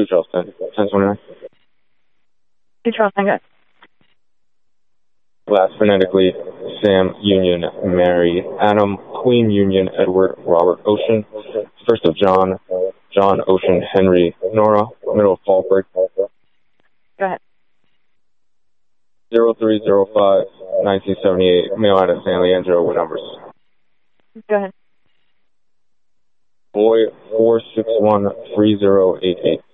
Charles 1029. 2 Charles Tango. Last phonetically, Sam Union Mary Adam Queen Union Edward Robert Ocean. First of John Ocean Henry Nora. Middle of Fallbreak. Go ahead. 0305 1978. Mail out of San Leandro. What numbers? Go ahead. Boy 4613088.